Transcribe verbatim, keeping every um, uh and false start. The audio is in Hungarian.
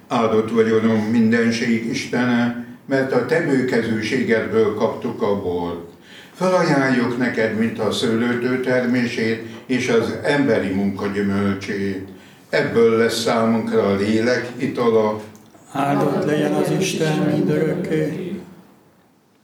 Áldott vagyok mindenség Istene, mert a te bőkezűségedből kaptuk a bort. Felajánljuk neked, mint a szőlőtő termését és az emberi munka gyümölcsét. Ebből lesz számunkra a lélek itala. Áldott legyen az Isten mindörökké,